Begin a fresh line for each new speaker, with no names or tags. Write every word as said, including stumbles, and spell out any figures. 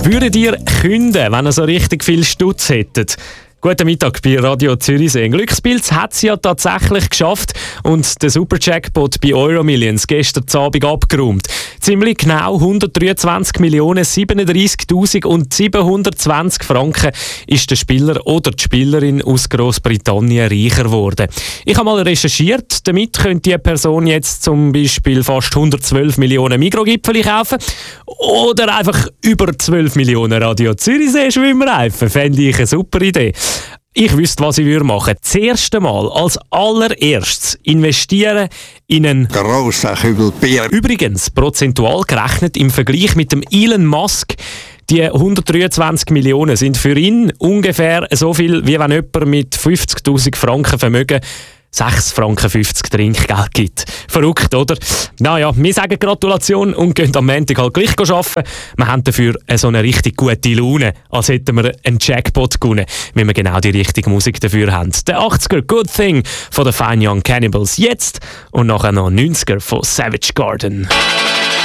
Würdet ihr künden, wenn ihr so richtig viel Stutz hättet? Guten Mittag bei Radio Zürichsee. Ein Glückspilz hat es ja tatsächlich geschafft und der Superjackpot bei Euromillions gestern Abend abgeräumt. Ziemlich genau hundertdreiundzwanzig Millionen siebenunddreißigtausend siebenhundertzwanzig Franken ist der Spieler oder die Spielerin aus Grossbritannien reicher geworden. Ich habe mal recherchiert, damit könnte die Person jetzt zum Beispiel fast hundertzwölf Millionen Migros-Gipfeli kaufen oder einfach über zwölf Millionen Radio Zürichsee-Schwimmreifen. Fände ich eine super Idee. Ich wüsste, was ich machen würde. Das erste Mal, als allererstes, investieren in einen
grossen Kübel Bier.
Übrigens, prozentual gerechnet im Vergleich mit dem Elon Musk, die hundertdreiundzwanzig Millionen sind für ihn ungefähr so viel, wie wenn jemand mit fünfzigtausend Franken Vermögen sechs Franken fünfzig Trinkgeld gibt. Verrückt, oder? Naja, wir sagen Gratulation und gehen am Montag halt gleich arbeiten. Wir haben dafür so eine richtig gute Laune, als hätten wir einen Jackpot gewonnen, wenn wir genau die richtige Musik dafür haben. Der achtziger Good Thing von den Fine Young Cannibals jetzt und nachher noch neunziger von Savage Garden.